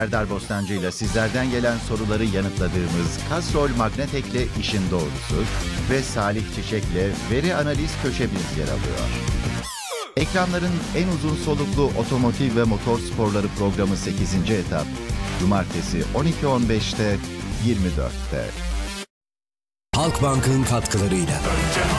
Serdar Bostancı ile sizlerden gelen soruları yanıtladığımız Castrol Magnetek'le İşin Doğrusu ve Salih Çiçek'le Veri Analiz Köşemiz yer alıyor. Ekranların en uzun soluklu otomotiv ve motor sporları programı 8. etap, Cumartesi 12.15'te 24'te. Halkbank'ın katkılarıyla.